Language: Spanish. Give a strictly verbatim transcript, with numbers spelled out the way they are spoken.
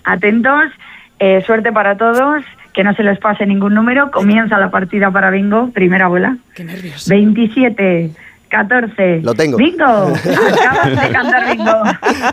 atentos, eh, suerte para todos, que no se les pase ningún número. Comienza la partida para bingo, primera bola. Qué nervios. veintisiete, catorce. Lo tengo. Bingo, acabas de cantar bingo.